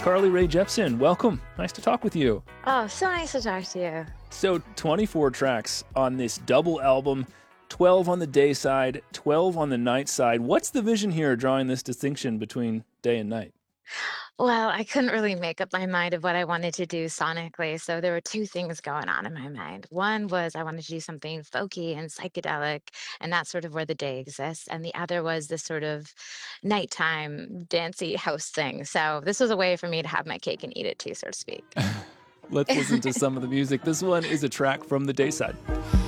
Carly Rae Jepsen, welcome. Nice to talk with you. Oh, so nice to talk to you. So 24 tracks on this double album, 12 on the day side, 12 on the night side. What's the vision here drawing this distinction between day and night? Well, I couldn't really make up my mind of what I wanted to do sonically. So there were two things going on in my mind. One was I wanted to do something folky and psychedelic, and that's sort of where the day exists. And the other was this sort of nighttime dancey house thing. So this was a way for me to have my cake and eat it too, so to speak. Let's listen to some of the music. This one is a track from the day side.